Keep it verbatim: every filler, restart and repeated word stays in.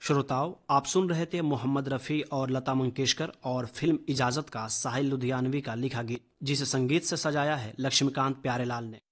श्रोताओं, आप सुन रहे थे मोहम्मद रफ़ी और लता मंगेशकर और फिल्म इजाज़त का साहिल लुधियानवी का लिखा गीत, जिसे संगीत से सजाया है लक्ष्मीकांत प्यारेलाल ने।